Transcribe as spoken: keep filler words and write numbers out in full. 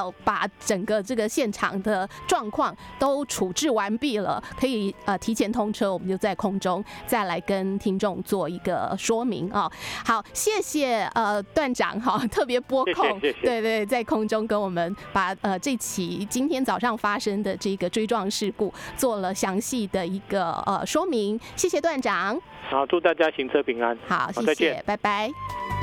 好把整个这个现场的状况都处置完毕了，可以呃提前通车，我们就在空中再来跟听众做一个说明啊、哦。好，谢谢呃段长哈、哦，特别拨空， 谢谢谢谢对对，在空中跟我们把呃这起今天早上发生的这个追撞事故做了详细的一个呃说明，谢谢段长。 好，祝大家行车平安。 好，谢谢，拜拜。